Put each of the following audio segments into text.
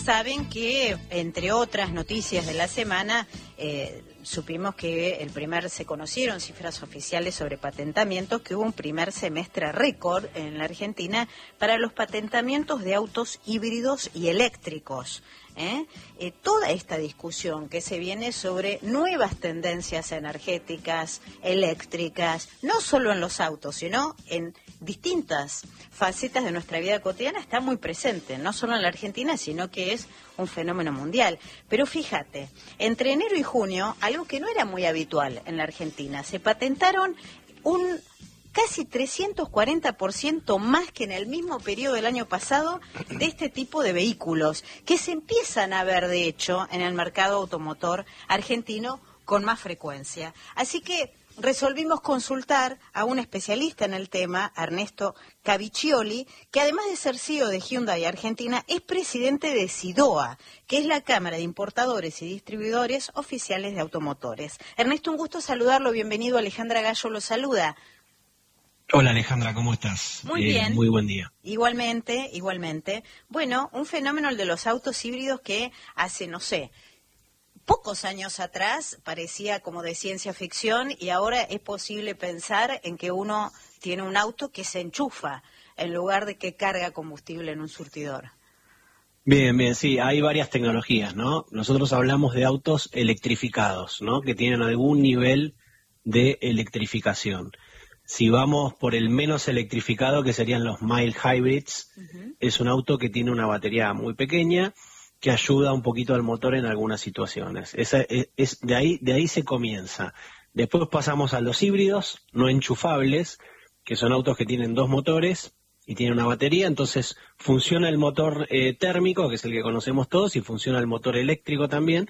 Saben que, entre otras noticias de la semana, supimos que se conocieron cifras oficiales sobre patentamientos, que hubo un primer semestre récord en la Argentina para los patentamientos de autos híbridos y eléctricos. Toda esta discusión que se viene sobre nuevas tendencias energéticas, eléctricas, no solo en los autos, sino en distintas facetas de nuestra vida cotidiana, está muy presente, no solo en la Argentina, sino que es un fenómeno mundial. Pero fíjate, entre enero y junio, algo que no era muy habitual en la Argentina, se patentaron un casi 340% más que en el mismo periodo del año pasado de este tipo de vehículos, que se empiezan a ver, de hecho, en el mercado automotor argentino con más frecuencia. Así que resolvimos consultar a un especialista en el tema, Ernesto Caviccioli, que además de ser CEO de Hyundai Argentina, es presidente de SIDOA, que es la Cámara de Importadores y Distribuidores Oficiales de Automotores. Ernesto, un gusto saludarlo, bienvenido. Alejandra Gallo lo saluda. Hola Alejandra, ¿cómo estás? Muy bien. Muy buen día. Igualmente. Bueno, un fenómeno el de los autos híbridos que hace, no sé, pocos años atrás parecía como de ciencia ficción y ahora es posible pensar en que uno tiene un auto que se enchufa en lugar de que carga combustible en un surtidor. Bien, sí, hay varias tecnologías, ¿no? Nosotros hablamos de autos electrificados, ¿no? Que tienen algún nivel de electrificación. Si vamos por el menos electrificado, que serían los mild hybrids, es un auto que tiene una batería muy pequeña, que ayuda un poquito al motor en algunas situaciones. De ahí se comienza. Después pasamos a los híbridos no enchufables, que son autos que tienen dos motores y tienen una batería, entonces funciona el motor térmico, que es el que conocemos todos, y funciona el motor eléctrico también,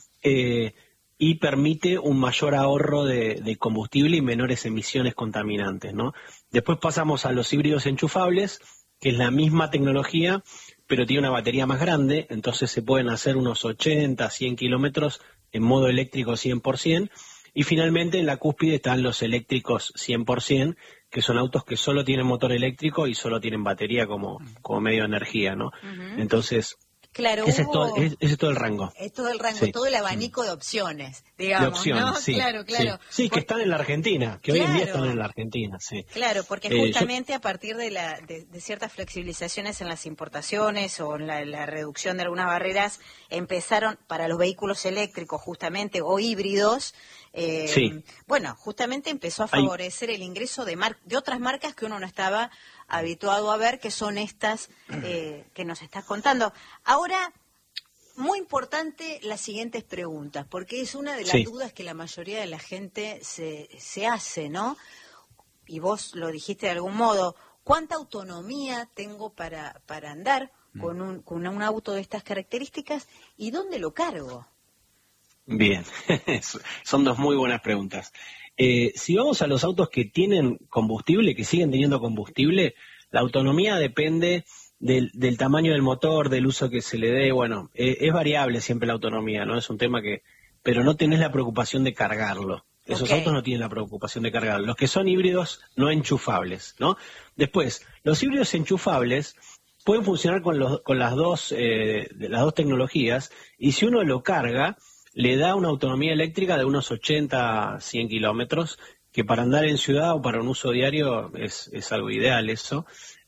y permite un mayor ahorro de combustible y menores emisiones contaminantes, ¿no? Después pasamos a los híbridos enchufables, que es la misma tecnología, pero tiene una batería más grande, entonces se pueden hacer unos 80, 100 kilómetros en modo eléctrico 100%, y finalmente en la cúspide están los eléctricos 100%, que son autos que solo tienen motor eléctrico y solo tienen batería como medio de energía, ¿no? Entonces, claro, ese es todo el rango. Es todo el rango, sí. Todo el abanico de opciones, digamos, de opciones, ¿no? Sí, Claro. Sí, que están en la Argentina, que hoy en día están en la Argentina, sí. Claro, porque justamente a partir de ciertas flexibilizaciones en las importaciones o en la reducción de algunas barreras, empezaron para los vehículos eléctricos justamente o híbridos, bueno, justamente empezó a favorecer el ingreso de otras marcas que uno no estaba habituado a ver, que son estas que nos estás contando. Ahora, muy importante las siguientes preguntas, porque es una de las dudas que la mayoría de la gente se hace, ¿no? Y vos lo dijiste de algún modo, ¿cuánta autonomía tengo para andar con un auto de estas características y dónde lo cargo? Bien, son dos muy buenas preguntas. Si vamos a los autos que tienen combustible, que siguen teniendo combustible, la autonomía depende del tamaño del motor, del uso que se le dé. Bueno, es variable siempre la autonomía, ¿no? Es un tema pero no tenés la preocupación de cargarlo. Esos autos no tienen la preocupación de cargarlo. Los que son híbridos no enchufables, ¿no? Después, los híbridos enchufables pueden funcionar con las dos tecnologías, y si uno lo carga, le da una autonomía eléctrica de unos 80, 100 kilómetros, que para andar en ciudad o para un uso diario es algo ideal eso.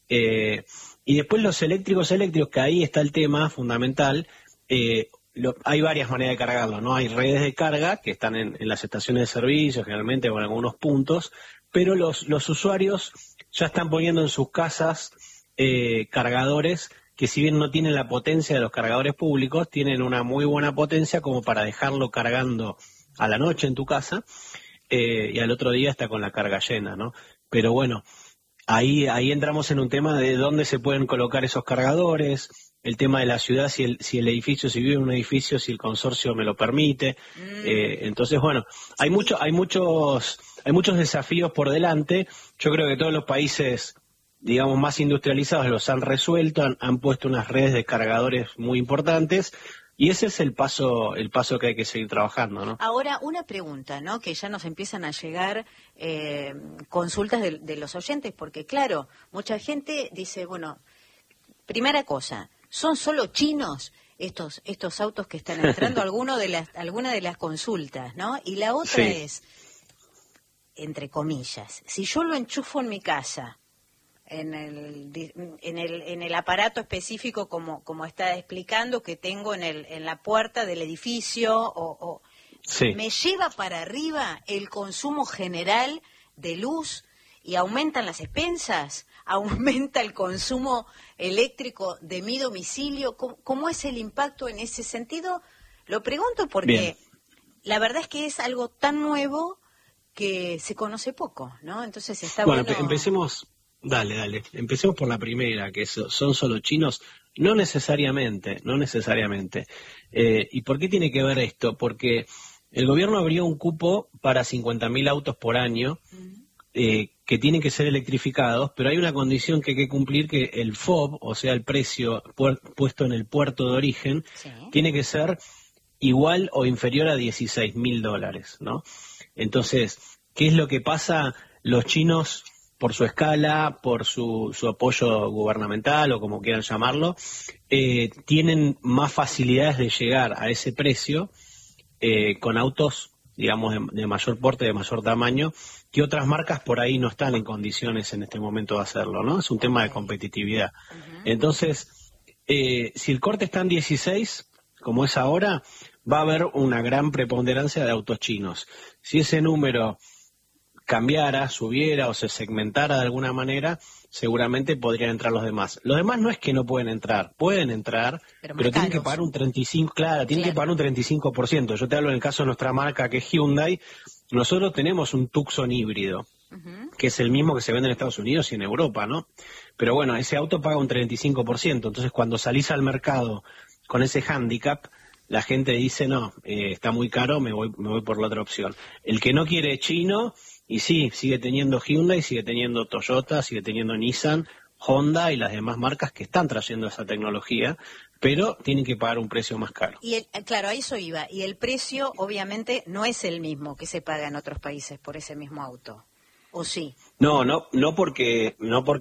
Y después los eléctricos, que ahí está el tema fundamental. Hay varias maneras de cargarlo, ¿no? Hay redes de carga que están en las estaciones de servicio, generalmente con algunos puntos, pero los usuarios ya están poniendo en sus casas cargadores que, si bien no tienen la potencia de los cargadores públicos, tienen una muy buena potencia como para dejarlo cargando a la noche en tu casa, y al otro día está con la carga llena, ¿no? Pero bueno, ahí entramos en un tema de dónde se pueden colocar esos cargadores, el tema de la ciudad, si el edificio, si vive en un edificio, si el consorcio me lo permite. Entonces, bueno, hay muchos desafíos por delante. Yo creo que todos los países, digamos, más industrializados los han resuelto, han puesto unas redes de cargadores muy importantes, y ese es el paso que hay que seguir trabajando, ¿no? Ahora, una pregunta, ¿no? Que ya nos empiezan a llegar consultas de los oyentes, porque claro, mucha gente dice, bueno, primera cosa, ¿son solo chinos estos autos que están entrando, alguna de las consultas, ¿no? Y la otra es, entre comillas, si yo lo enchufo en mi casa, en el aparato específico como está explicando que tengo en la puerta del edificio, me lleva para arriba el consumo general de luz y aumentan las expensas, aumenta el consumo eléctrico de mi domicilio. ¿Cómo es el impacto en ese sentido? Lo pregunto porque la verdad es que es algo tan nuevo que se conoce poco, ¿no? Entonces está bueno. Empecemos. Dale. Empecemos por la primera, que son solo chinos. No necesariamente. ¿Y por qué tiene que ver esto? Porque el gobierno abrió un cupo para 50.000 autos por año que tienen que ser electrificados, pero hay una condición que hay que cumplir, que el FOB, o sea, el precio puesto en el puerto de origen, tiene que ser igual o inferior a $16.000, ¿no? Entonces, ¿qué es lo que pasa? Los chinos, por su escala, por su apoyo gubernamental o como quieran llamarlo, tienen más facilidades de llegar a ese precio con autos, digamos, de mayor porte, de mayor tamaño, que otras marcas por ahí no están en condiciones en este momento de hacerlo, ¿no? Es un tema de competitividad. Entonces, si el corte está en 16, como es ahora, va a haber una gran preponderancia de autos chinos. Si ese número cambiara, subiera o se segmentara de alguna manera, seguramente podrían entrar los demás. Los demás no es que no pueden entrar, pero tienen que pagar un 35%, tienen que pagar un 35%. Yo te hablo en el caso de nuestra marca, que es Hyundai. Nosotros tenemos un Tucson híbrido, que es el mismo que se vende en Estados Unidos y en Europa, ¿no? Pero bueno, ese auto paga un 35%, entonces cuando salís al mercado con ese hándicap, la gente dice, no, está muy caro, me voy por la otra opción. El que no quiere chino, y sí, sigue teniendo Hyundai, sigue teniendo Toyota, sigue teniendo Nissan, Honda y las demás marcas que están trayendo esa tecnología, pero tienen que pagar un precio más caro. Y claro, a eso iba. Y el precio, obviamente, no es el mismo que se paga en otros países por ese mismo auto, ¿o sí? No porque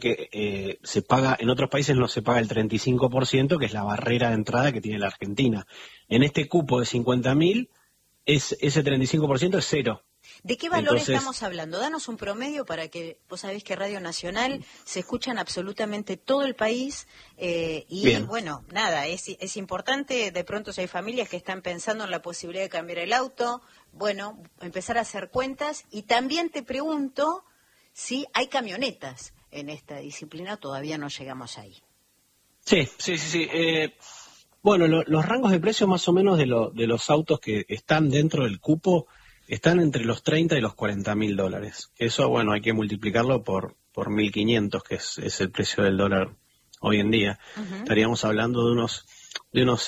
se paga, en otros países no se paga el 35%, que es la barrera de entrada que tiene la Argentina. En este cupo de 50.000, ese 35% es cero. ¿De qué valor estamos hablando? Danos un promedio para que, vos sabés que Radio Nacional se escucha en absolutamente todo el país bueno, nada, es importante, de pronto si hay familias que están pensando en la posibilidad de cambiar el auto, bueno, empezar a hacer cuentas. Y también te pregunto si hay camionetas en esta disciplina, todavía no llegamos ahí. Sí. Bueno, los rangos de precios más o menos de los autos que están dentro del cupo están entre los 30 y los $40.000. Eso, bueno, hay que multiplicarlo por 1.500, que es el precio del dólar hoy en día. Estaríamos hablando de unos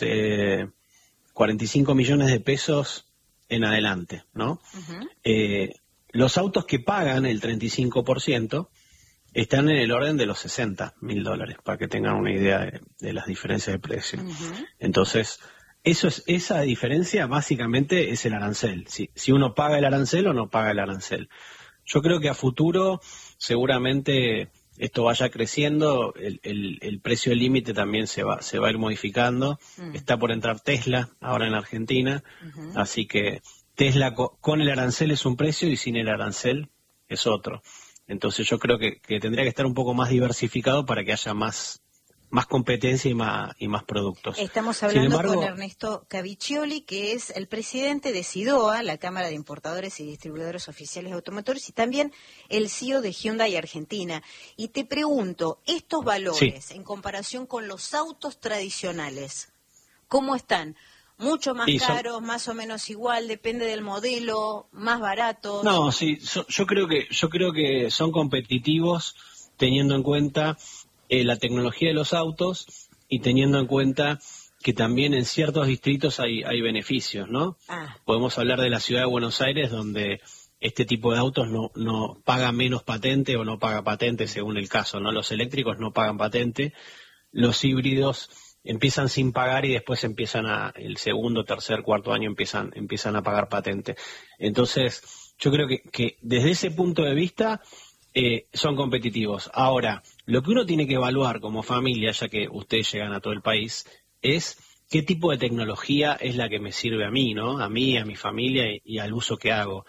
45 millones de pesos en adelante, ¿no? Los autos que pagan el 35% están en el orden de los $60.000, para que tengan una idea de las diferencias de precio. Entonces, esa diferencia básicamente es el arancel. Si uno paga el arancel o no paga el arancel. Yo creo que a futuro seguramente esto vaya creciendo, el precio límite también se va a ir modificando. Está por entrar Tesla ahora en Argentina, así que Tesla con el arancel es un precio y sin el arancel es otro. Entonces yo creo que tendría que estar un poco más diversificado para que haya más competencia y más productos. Estamos hablando con Ernesto Caviccioli, que es el presidente de SIDOA, la Cámara de Importadores y Distribuidores Oficiales de Automotores, y también el CEO de Hyundai Argentina. Y te pregunto, estos valores, en comparación con los autos tradicionales, ¿cómo están? ¿Mucho más caros, más o menos igual, depende del modelo, más baratos? No, sí, yo creo que son competitivos teniendo en cuenta la tecnología de los autos y teniendo en cuenta que también en ciertos distritos hay beneficios, ¿no? Podemos hablar de la ciudad de Buenos Aires, donde este tipo de autos no paga menos patente o no paga patente según el caso, ¿no? Los eléctricos no pagan patente, los híbridos empiezan sin pagar y después empiezan el segundo, tercer, cuarto año empiezan a pagar patente. Entonces, yo creo que desde ese punto de vista son competitivos. Ahora, lo que uno tiene que evaluar como familia, ya que ustedes llegan a todo el país, es qué tipo de tecnología es la que me sirve a mí, ¿no? A mí, a mi familia y al uso que hago.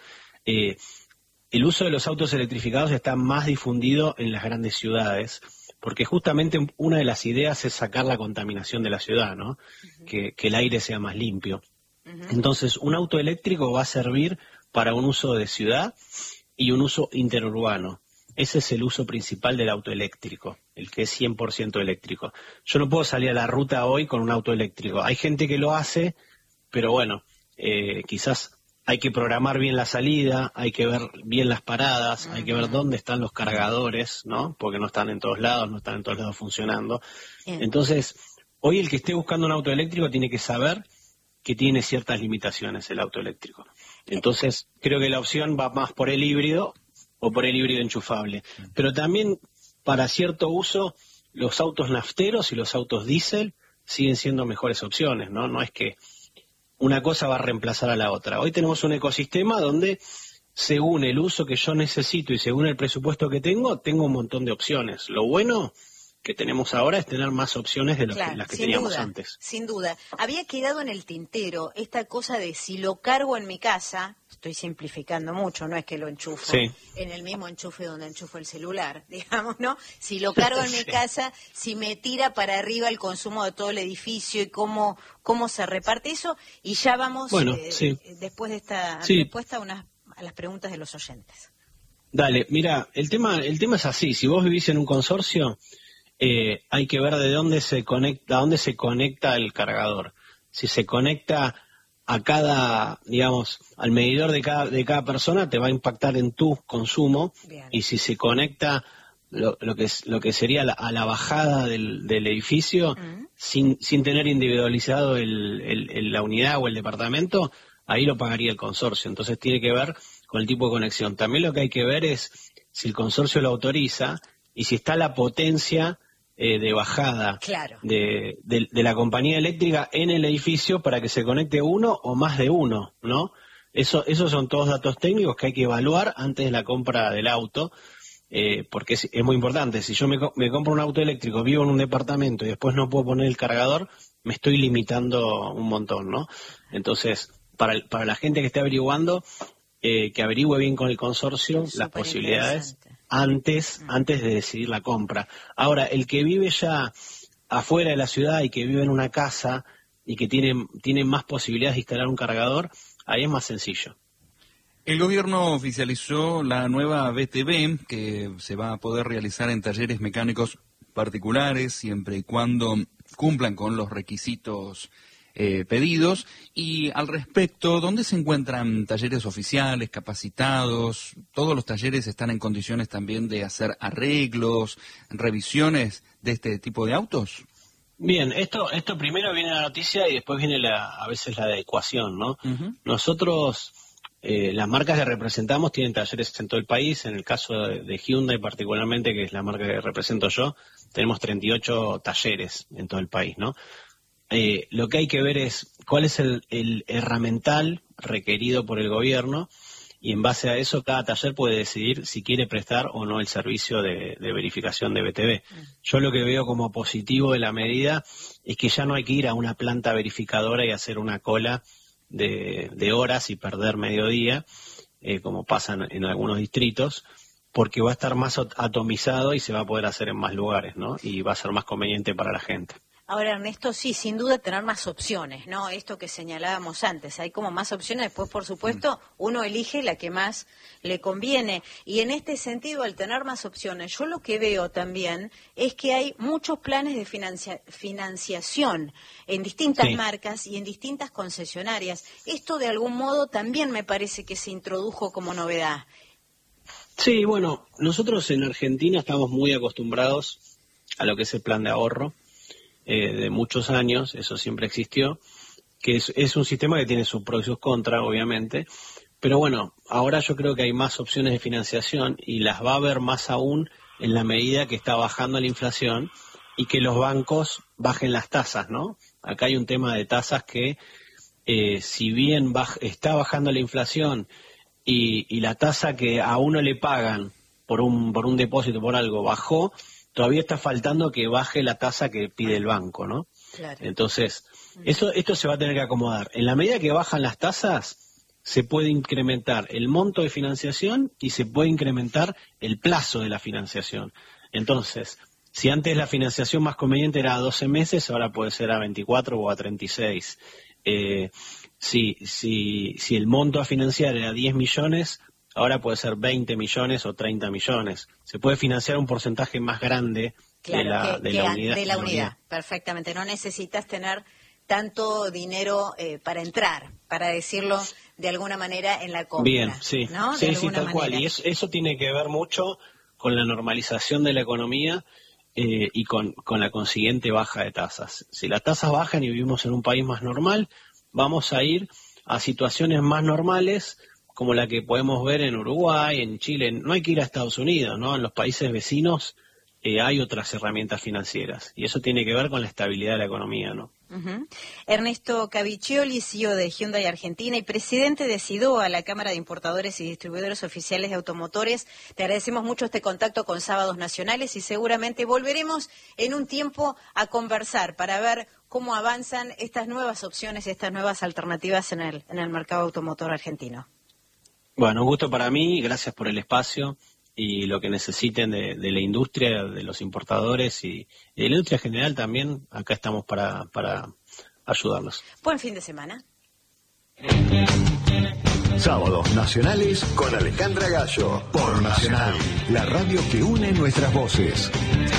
El uso de los autos electrificados está más difundido en las grandes ciudades, porque justamente una de las ideas es sacar la contaminación de la ciudad, ¿no? Que el aire sea más limpio. Entonces, un auto eléctrico va a servir para un uso de ciudad y un uso interurbano. Ese es el uso principal del auto eléctrico, el que es 100% eléctrico. Yo no puedo salir a la ruta hoy con un auto eléctrico. Hay gente que lo hace, pero bueno, quizás hay que programar bien la salida, hay que ver bien las paradas, hay que ver dónde están los cargadores, ¿no? Porque no están en todos lados funcionando. Bien. Entonces, hoy el que esté buscando un auto eléctrico tiene que saber que tiene ciertas limitaciones el auto eléctrico. Entonces, creo que la opción va más por el híbrido o por el híbrido enchufable. Pero también, para cierto uso, los autos nafteros y los autos diésel siguen siendo mejores opciones, ¿no? No es que una cosa va a reemplazar a la otra. Hoy tenemos un ecosistema donde, según el uso que yo necesito y según el presupuesto que tengo un montón de opciones. Lo bueno que tenemos ahora es tener más opciones de las que teníamos antes. Sin duda. Había quedado en el tintero esta cosa de si lo cargo en mi casa, estoy simplificando mucho, no es que lo enchufo en el mismo enchufe donde enchufo el celular, digamos, ¿no? Si lo cargo en mi casa, si me tira para arriba el consumo de todo el edificio y cómo se reparte eso, y ya vamos, después de esta respuesta, a las preguntas de los oyentes. Dale, mira, el tema es así. Si vos vivís en un consorcio, hay que ver de dónde se conecta, a dónde se conecta el cargador. Si se conecta a cada, digamos, al medidor de cada persona, te va a impactar en tu consumo. Bien. Y si se conecta lo que sería a la bajada del edificio, sin tener individualizado la unidad o el departamento, ahí lo pagaría el consorcio. Entonces tiene que ver con el tipo de conexión. También lo que hay que ver es si el consorcio lo autoriza y si está la potencia de bajada de la compañía eléctrica en el edificio para que se conecte uno o más de uno, ¿no? Esos son todos datos técnicos que hay que evaluar antes de la compra del auto, porque es muy importante. Si yo me compro un auto eléctrico, vivo en un departamento y después no puedo poner el cargador, me estoy limitando un montón, ¿no? Entonces, para la gente que esté averiguando, que averigüe bien con el consorcio las posibilidades antes de decidir la compra. Ahora, el que vive ya afuera de la ciudad y que vive en una casa y que tiene más posibilidades de instalar un cargador, ahí es más sencillo. El gobierno oficializó la nueva BTV que se va a poder realizar en talleres mecánicos particulares siempre y cuando cumplan con los requisitos pedidos. Y al respecto, ¿dónde se encuentran talleres oficiales, capacitados? ¿Todos los talleres están en condiciones también de hacer arreglos, revisiones de este tipo de autos? Bien, esto primero viene la noticia y después viene a veces la adecuación, ¿no? Nosotros, las marcas que representamos tienen talleres en todo el país. En el caso de Hyundai particularmente, que es la marca que represento yo, tenemos 38 talleres en todo el país, ¿no? Lo que hay que ver es cuál es el herramental requerido por el gobierno y en base a eso cada taller puede decidir si quiere prestar o no el servicio de verificación de BTV. Yo lo que veo como positivo de la medida es que ya no hay que ir a una planta verificadora y hacer una cola de horas y perder mediodía, como pasa en algunos distritos, porque va a estar más atomizado y se va a poder hacer en más lugares, ¿no? Y va a ser más conveniente para la gente. Ahora, Ernesto, sí, sin duda tener más opciones, ¿no? Esto que señalábamos antes, hay como más opciones, después, por supuesto, uno elige la que más le conviene. Y en este sentido, al tener más opciones, yo lo que veo también es que hay muchos planes de financiación en distintas marcas y en distintas concesionarias. Esto, de algún modo, también me parece que se introdujo como novedad. Sí, bueno, nosotros en Argentina estamos muy acostumbrados a lo que es el plan de ahorro. De muchos años, eso siempre existió, que es un sistema que tiene sus pros y sus contras, obviamente, pero bueno, ahora yo creo que hay más opciones de financiación y las va a haber más aún en la medida que está bajando la inflación y que los bancos bajen las tasas, ¿no? Acá hay un tema de tasas que, si bien está bajando la inflación y la tasa que a uno le pagan por un depósito, por algo, bajó, todavía está faltando que baje la tasa que pide el banco, ¿no? Claro. Entonces, esto se va a tener que acomodar. En la medida que bajan las tasas, se puede incrementar el monto de financiación y se puede incrementar el plazo de la financiación. Entonces, si antes la financiación más conveniente era a 12 meses, ahora puede ser a 24 o a 36. Si el monto a financiar era 10 millones, ahora puede ser 20 millones o 30 millones. Se puede financiar un porcentaje más grande de la unidad. Perfectamente. No necesitas tener tanto dinero para entrar, para decirlo de alguna manera, en la compra. Bien, sí, ¿no? sí, tal cual. Y eso tiene que ver mucho con la normalización de la economía y con la consiguiente baja de tasas. Si las tasas bajan y vivimos en un país más normal, vamos a ir a situaciones más normales como la que podemos ver en Uruguay, en Chile. No hay que ir a Estados Unidos, ¿no? En los países vecinos hay otras herramientas financieras y eso tiene que ver con la estabilidad de la economía, ¿no? Uh-huh. Ernesto Caviccioli, CEO de Hyundai Argentina y presidente de SIDOA, la Cámara de Importadores y Distribuidores Oficiales de Automotores. Te agradecemos mucho este contacto con Sábados Nacionales y seguramente volveremos en un tiempo a conversar para ver cómo avanzan estas nuevas opciones y estas nuevas alternativas en el mercado automotor argentino. Bueno, un gusto para mí, gracias por el espacio. Y lo que necesiten de la industria, de los importadores y de la industria en general también, acá estamos para ayudarlos. Buen fin de semana. Sábados Nacionales con Alejandra Gallo, por Nacional, la radio que une nuestras voces.